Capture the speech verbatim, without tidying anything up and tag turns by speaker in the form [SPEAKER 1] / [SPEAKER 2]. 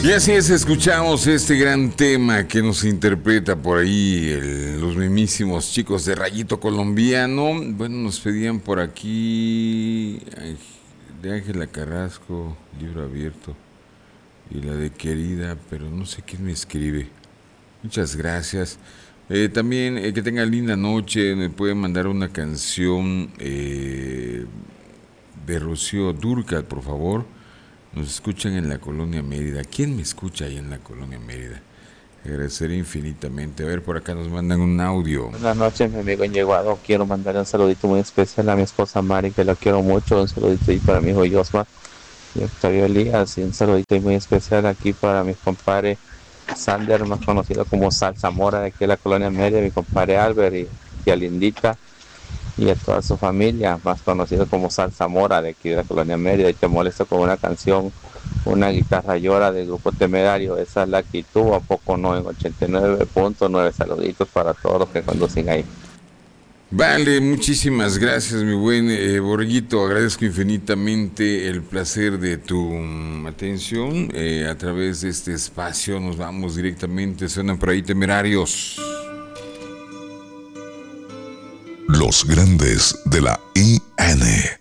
[SPEAKER 1] Y así es, escuchamos este gran tema que nos interpreta por ahí el, los mismísimos chicos de Rayito Colombiano. Bueno, nos pedían por aquí de Ángela Carrasco, Libro Abierto, y la de Querida, pero no sé quién me escribe. Muchas gracias. Eh, también eh, que tengan linda noche. Me pueden mandar una canción eh, de Rocío Dúrcal, por favor. Nos escuchan en la Colonia Mérida. ¿Quién me escucha ahí en la Colonia Mérida? Agradeceré infinitamente. A ver, por acá nos mandan un audio.
[SPEAKER 2] Buenas noches, mi amigo Ñeguado. Quiero mandarle un saludito muy especial a mi esposa Mari, que la quiero mucho. Un saludito ahí para mi hijo Yosma y Octavio Elías. Y un saludito muy especial aquí para mi compadre Sander, más conocido como Sal Zamora, de aquí de la Colonia Mérida, mi compadre Albert y, y a Lindita y a toda su familia, más conocido como Sal Zamora, de aquí de la Colonia Mérida. Y te molesto con una canción, una guitarra llora del grupo Temerario. Esa es la que tuvo, a poco no, en ochenta y nueve punto nueve. Saluditos para todos los que conducen ahí.
[SPEAKER 1] Vale, muchísimas gracias, mi buen eh, Borguito. Agradezco infinitamente el placer de tu um, atención. Eh, a través de este espacio nos vamos directamente. Suenan por ahí Temerarios.
[SPEAKER 3] Los grandes de la I N.